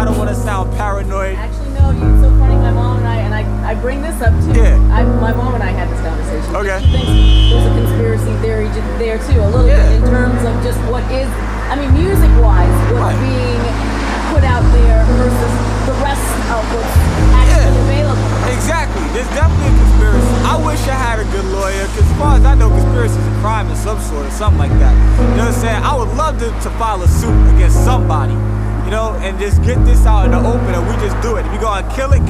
I don't want to sound paranoid. Actually, no, it's so funny. My mom and I bring this up too. Yeah. My mom and I had this conversation. Okay. She thinks there's a conspiracy theory there too, a little bit in terms of just what is, I mean, music-wise, what's being put out there versus the rest of what's actually available. Exactly. There's definitely a conspiracy. I wish I had a good lawyer, because as far as I know, conspiracy is a crime of some sort or something like that. You know what I'm saying? I would love to file a suit against somebody, you know, and just get this out in the open and we just do it. If you're going to kill it,